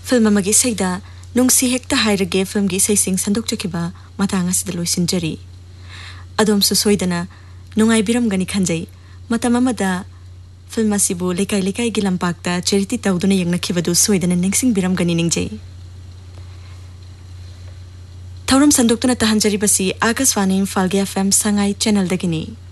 film अमगी सैदा नुंगसी हेक्ता हाइरगे film की sensing संदोक चकिबा मतांग असिदा लोइसिनजरी अदोम सुसोइदना नुंगाई बिरमगनी खंजई मतम अमदा film असिबु लेकाई लेकाई गी लंपाक्ता चैरिटी तौदुना यंगनखिबदु सोइदना निंगसिंग बिरमगनी निंगजई थौरम संदोक्तुना तहंजरी बसी आकाशवाणी इम्फाल गे एफएम संगाई चैनल दगिनी